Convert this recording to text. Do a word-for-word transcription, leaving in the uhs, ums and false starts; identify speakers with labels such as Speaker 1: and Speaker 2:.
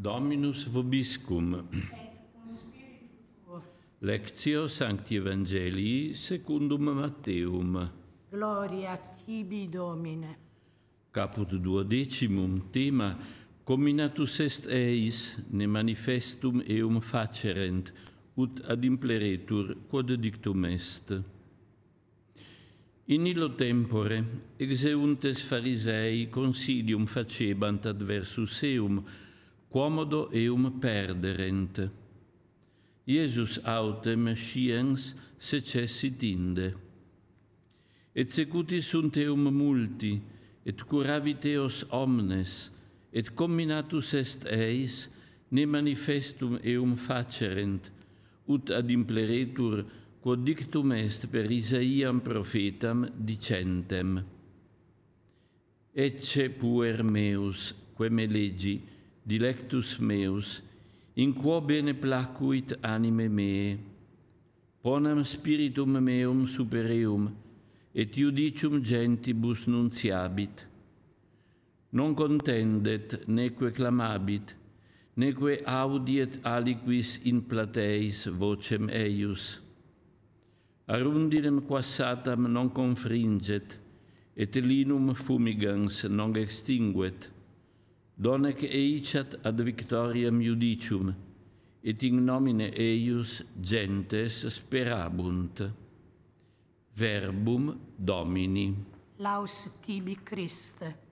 Speaker 1: Dominus vobiscum. Lectio Sancti Evangelii secundum Matteum.
Speaker 2: Gloria tibi, Domine.
Speaker 1: Caput duodecimum, tema Cominatus est eis, ne manifestum eum facerent, ut ad impleretur quod dictum est. In illo tempore exeuntes Pharisei consilium facebant adversus eum, quomodo eum perderent. Iesus autem sciens secessit inde. Et secutis sunt eum multi, et curavit eos omnes, et comminatus est eis, ne manifestum eum facerent, ut ad impleretur quod dictum est per Isaiam prophetam dicentem. Ecce puer meus, quae me legi, dilectus meus, in quo bene placuit anime mee. Ponam spiritum meum super eum, et iudicium gentibus nunciabit. Non contendet, neque clamabit, neque audiet aliquis in plateis vocem eius. Arundinem quassatam non confringet, et linum fumigans non extinguet. Donec eiciat ad victoriam iudicium, et in nomine eius gentes sperabunt. Verbum Domini.
Speaker 2: Laus tibi, Christe.